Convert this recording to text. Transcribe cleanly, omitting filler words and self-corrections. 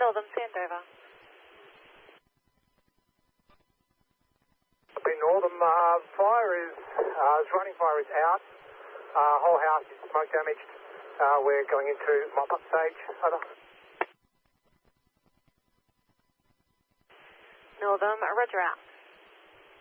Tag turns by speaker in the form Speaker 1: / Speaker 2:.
Speaker 1: Northern, Sandover.
Speaker 2: Northern, running fire is out. Whole house is smoke damaged. We're going into mop-up stage. Over.
Speaker 1: Northern, roger out.